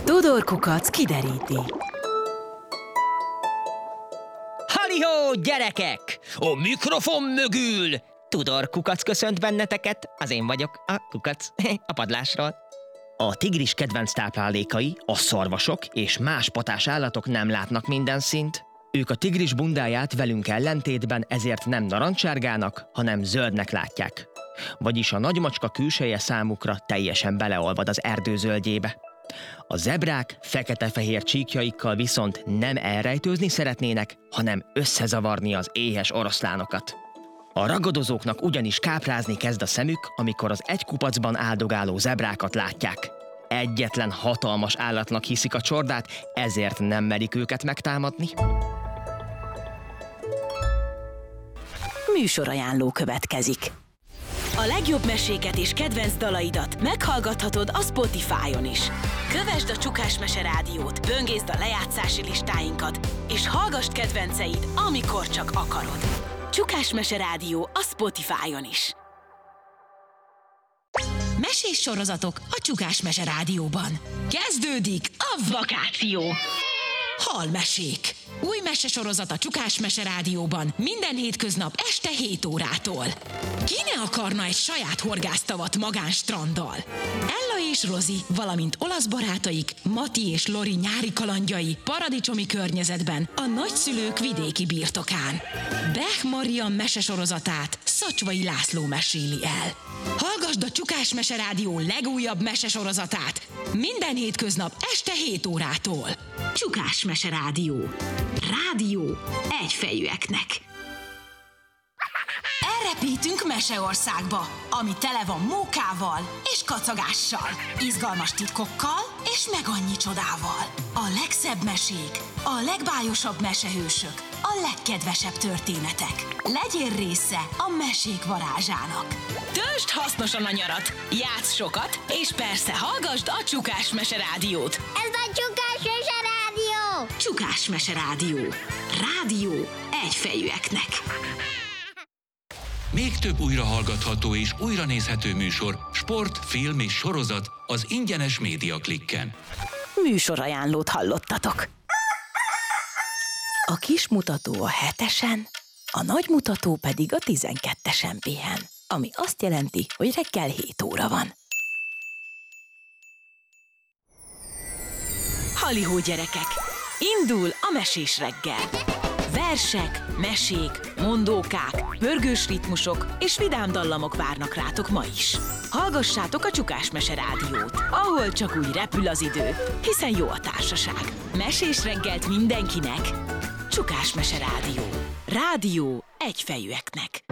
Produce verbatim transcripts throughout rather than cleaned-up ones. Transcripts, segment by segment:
Tudor Kukac kideríti. Halihó, gyerekek! A mikrofon mögül! Tudor Kukac köszönt benneteket, az én vagyok, a Kukac, a padlásról. A tigris kedvenc táplálékai, a szarvasok és más patás állatok nem látnak minden színt. Ők a tigris bundáját velünk ellentétben ezért nem narancsárgának, hanem zöldnek látják. Vagyis a nagymacska külseje számukra teljesen beleolvad az erdő zöldjébe. A zebrák fekete-fehér csíkjaikkal viszont nem elrejtőzni szeretnének, hanem összezavarni az éhes oroszlánokat. A ragadozóknak ugyanis káprázni kezd a szemük, amikor az egy kupacban áldogáló zebrákat látják. Egyetlen hatalmas állatnak hiszik a csordát, ezért nem merik őket megtámadni. Műsorajánló következik. A legjobb meséket és kedvenc dalaidat meghallgathatod a Spotify-on is. Kövesd a Csukás Mese Rádiót, böngészd a lejátszási listáinkat, és hallgass kedvenceid, amikor csak akarod. Csukás Mese Rádió a Spotify-on is. Mesés sorozatok a Csukás Mese Rádióban. Kezdődik a vakáció! Halmesék! Új mesesorozat a Csukás Mese Rádióban minden hétköznap este hét órától. Ki ne akarna egy saját horgásztavat magánstranddal? Ella és Rozi, valamint olasz barátaik, Mati és Lori nyári kalandjai paradicsomi környezetben a nagyszülők vidéki birtokán. Bech Marian mesesorozatát Szacsvai László meséli el. Hallgasd a Csukás Mese Rádió legújabb mesesorozatát minden hétköznap este hét órától. Csukás Mese Rádió. Rádió egyfejűeknek. Elrepítünk Meseországba, ami tele van mókával és kacagással, izgalmas titkokkal és meg annyi csodával. A legszebb mesék, a legbájosabb mesehősök, a legkedvesebb történetek. Legyél része a mesék varázsának. Töltsd hasznosan a nyarat, játsz sokat, és persze hallgasd a Csukás Mese Rádiót. Ez a Csukás Mese Rádió! Csukás Mese Rádió. Rádió egyfejűeknek. Még több újrahallgatható és újranézhető műsor, sport, film és sorozat az ingyenes Média Klikken. Műsorajánlót hallottatok. A kis mutató a hetesen, a nagy mutató pedig a tizenkettesen pihen, ami azt jelenti, hogy reggel hét óra van. Halihó, gyerekek! Indul a mesés reggel! Versek, mesék, mondókák, pörgős ritmusok és vidám dallamok várnak rátok ma is. Hallgassátok a Csukás Mese Rádiót, ahol csak úgy repül az idő, hiszen jó a társaság. Mesés reggelt mindenkinek! Csukás Mese Rádió. Rádió egyfejűeknek.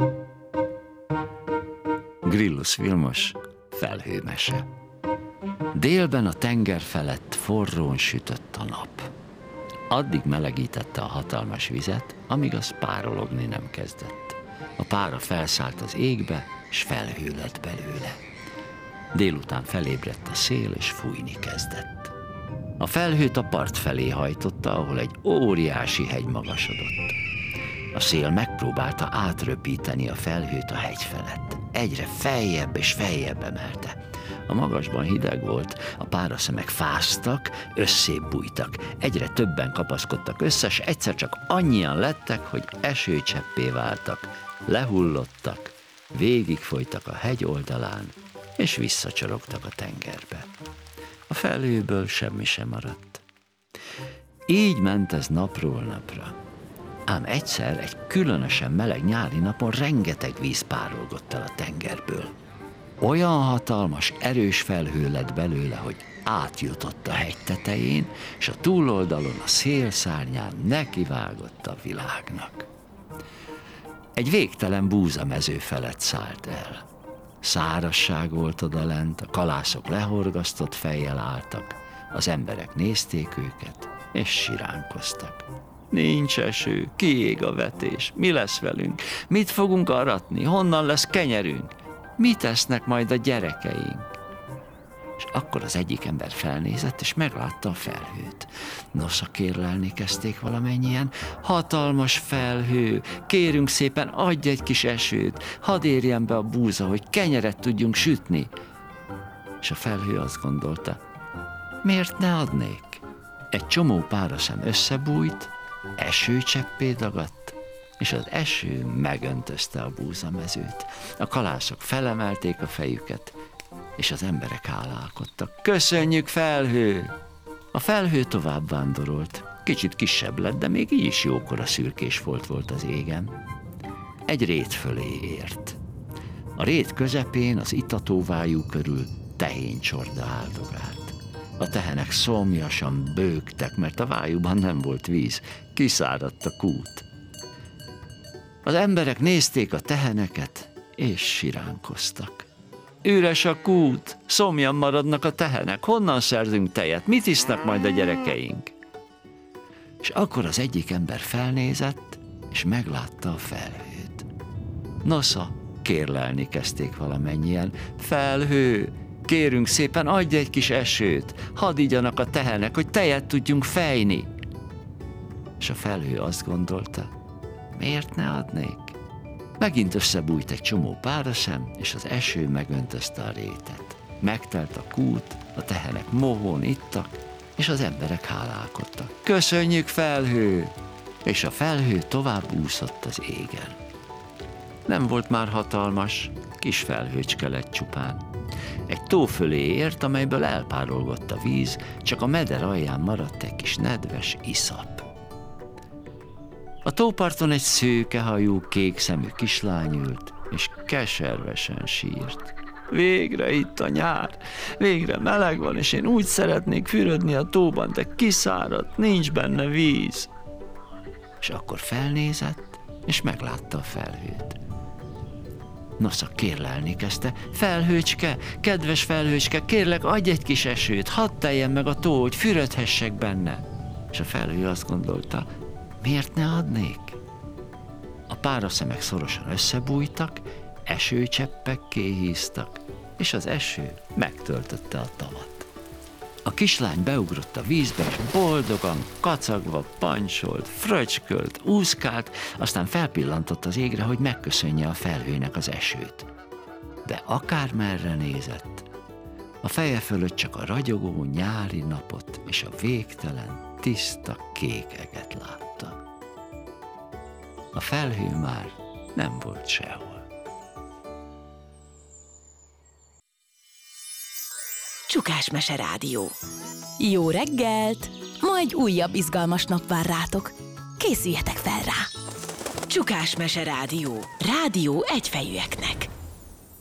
Grillus Vilmos, felhőmese. Délben a tenger felett forrón sütött a nap. Addig melegítette a hatalmas vizet, amíg az párologni nem kezdett. A pára felszállt az égbe, és felhő lett belőle. Délután felébredt a szél, és fújni kezdett. A felhőt a part felé hajtotta, ahol egy óriási hegy magasodott. A szél megpróbálta átröpíteni a felhőt a hegy felett. Egyre feljebb és feljebb emelte. A magasban hideg volt, a páraszemek fáztak, összébb bújtak. Egyre többen kapaszkodtak össze, s egyszer csak annyian lettek, hogy esőcseppé váltak. Lehullottak, végigfolytak a hegy oldalán, és visszacsorogtak a tengerbe. A felhőből semmi sem maradt. Így ment ez napról napra. Ám egyszer egy különösen meleg nyári napon rengeteg víz párolgott el a tengerből. Olyan hatalmas, erős felhő lett belőle, hogy átjutott a hegy tetején, és a túloldalon a szélszárnyán nekivágott a világnak. Egy végtelen búzamező felett szállt el. Szárazság volt odalent, a kalászok lehorgasztott fejjel álltak, az emberek nézték őket, és siránkoztak. Nincs eső, kiég a vetés, mi lesz velünk, mit fogunk aratni, honnan lesz kenyerünk, mit esznek majd a gyerekeink? És akkor az egyik ember felnézett, és meglátta a felhőt. Nosza, kérlelni kezdték valamennyien. Hatalmas felhő, kérünk szépen, adj egy kis esőt, hadd érjen be a búza, hogy kenyeret tudjunk sütni. És a felhő azt gondolta, Miért ne adnék? Egy csomó páraszem összebújt, esőcseppé dagadt, és az eső megöntözte a búzamezőt. A kalászok felemelték a fejüket, és az emberek hálálkodtak. Köszönjük, felhő! A felhő tovább vándorolt. Kicsit kisebb lett, de még így is jókora szürkés folt volt az égen. Egy rét fölé ért. A rét közepén az itatóvájú körül tehénycsorda áldogált. A tehenek szomjasan bőgtek, mert a vájúban nem volt víz, kiszáradt a kút. Az emberek nézték a teheneket, és siránkoztak. Üres a kút, szomjan maradnak a tehenek, honnan szerzünk tejet, mit isznak majd a gyerekeink? És akkor az egyik ember felnézett, és meglátta a felhőt. Nosza, kérlelni kezdték valamennyien. Felhő, kérünk szépen, adj egy kis esőt, hadd igyanak a tehenek, hogy tejet tudjunk fejni. És a felhő azt gondolta, miért ne adnék? Megint összebújt egy csomó páraszem, és az eső megöntözte a rétet. Megtelt a kút, a tehenek mohón ittak, és az emberek hálálkodtak. Köszönjük, felhő! És a felhő tovább úszott az égen. Nem volt már hatalmas, kis felhőcske lett csupán. Egy tó fölé ért, amelyből elpárolgott a víz, csak a meder alján maradt egy kis nedves iszap. A tóparton egy szőkehajú, kékszemű kislány ült, és keservesen sírt. Végre itt a nyár, végre meleg van, és én úgy szeretnék fürödni a tóban, de kiszáradt, nincs benne víz. És akkor felnézett, és meglátta a felhőt. Nosza kérlelni kezdte, felhőcske, kedves felhőcske, kérlek, adj egy kis esőt, hadd teljen meg a tó, hogy fürödhessek benne. És a felhő azt gondolta, miért ne adnék? A páraszemek szorosan összebújtak, esőcseppekké híztak, és az eső megtöltötte a tavat. A kislány beugrott a vízbe, és boldogan, kacagva, pancsolt, fröcskölt, úszkált, aztán felpillantott az égre, hogy megköszönje a felhőnek az esőt. De akármerre nézett, a feje fölött csak a ragyogó nyári napot és a végtelen, tiszta kék eget látta. A felhő már nem volt sehol. Csukás Mese Rádió. Jó reggelt! Ma egy újabb izgalmas nap vár rátok. Készüljetek fel rá! Csukás Mese Rádió. Rádió egyfejűeknek.